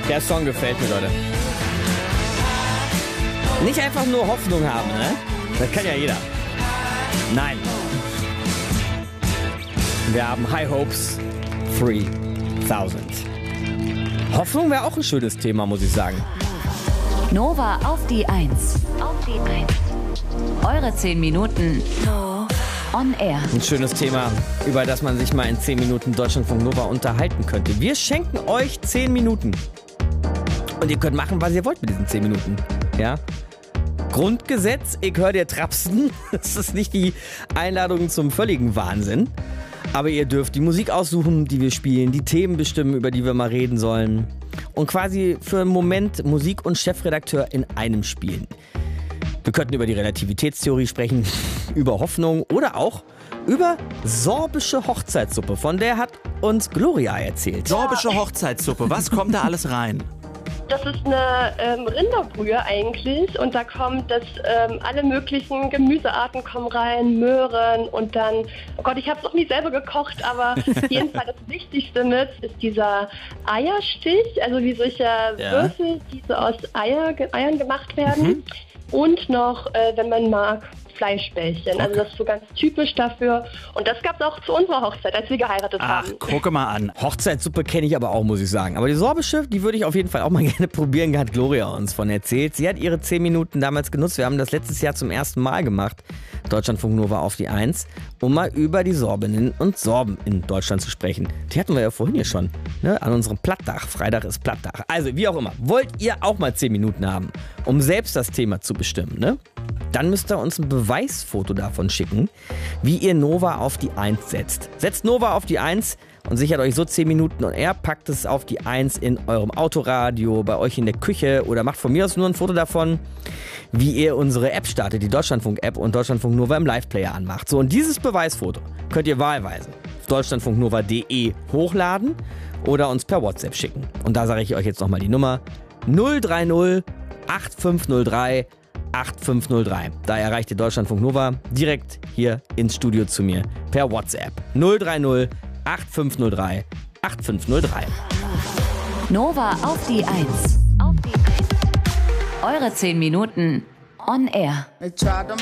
Der Song gefällt mir, Leute. Nicht einfach nur Hoffnung haben, ne? Das kann ja jeder. Nein. Wir haben High Hopes 3000. Hoffnung wäre auch ein schönes Thema, muss ich sagen. Nova auf die 1. Auf die 1. Eure 10 Minuten on air. Ein schönes Thema, über das man sich mal in 10 Minuten Deutschlandfunk Nova unterhalten könnte. Wir schenken euch 10 Minuten. Und ihr könnt machen, was ihr wollt mit diesen 10 Minuten. Ja? Grundgesetz, ich höre dir trapsen. Das ist nicht die Einladung zum völligen Wahnsinn. Aber ihr dürft die Musik aussuchen, die wir spielen, die Themen bestimmen, über die wir mal reden sollen. Und quasi für einen Moment Musik und Chefredakteur in einem spielen. Wir könnten über die Relativitätstheorie sprechen, über Hoffnung oder auch über sorbische Hochzeitssuppe. Von der hat uns Gloria erzählt. Sorbische Hochzeitssuppe, was kommt da alles rein? Das ist eine Rinderbrühe eigentlich und da kommt alle möglichen Gemüsearten kommen rein, Möhren und dann, oh Gott, ich habe es noch nie selber gekocht, aber auf jeden Fall das Wichtigste mit ist dieser Eierstich, also wie solche Würfel, die so aus Eiern gemacht werden und noch, wenn man mag, Fleischbällchen. Okay. Also das ist so ganz typisch dafür. Und das gab es auch zu unserer Hochzeit, als wir geheiratet haben. Gucke mal an. Hochzeitssuppe kenne ich aber auch, muss ich sagen. Aber die sorbische, die würde ich auf jeden Fall auch mal gerne probieren, hat Gloria uns von erzählt. Sie hat ihre 10 Minuten damals genutzt. Wir haben das letztes Jahr zum ersten Mal gemacht. Deutschlandfunk Nova auf die 1, um mal über die Sorbinnen und Sorben in Deutschland zu sprechen. Die hatten wir ja vorhin hier schon, ne? An unserem Plattdach. Freitag ist Plattdach. Also, wie auch immer. Wollt ihr auch mal 10 Minuten haben, um selbst das Thema zu bestimmen, ne? Dann müsst ihr uns ein Beweisfoto davon schicken, wie ihr Nova auf die 1 setzt. Setzt Nova auf die 1 und sichert euch so 10 Minuten und er packt es auf die 1 in eurem Autoradio, bei euch in der Küche oder macht von mir aus nur ein Foto davon, wie ihr unsere App startet, die Deutschlandfunk-App und Deutschlandfunk Nova im Live-Player anmacht. So, und dieses Beweisfoto könnt ihr wahlweise auf deutschlandfunknova.de hochladen oder uns per WhatsApp schicken. Und da sage ich euch jetzt nochmal die Nummer 030 8503 8503. Da erreicht ihr Deutschlandfunk Nova direkt hier ins Studio zu mir per WhatsApp. 030 8503 8503. Nova auf die 1. Auf die 1. Eure 10 Minuten on air.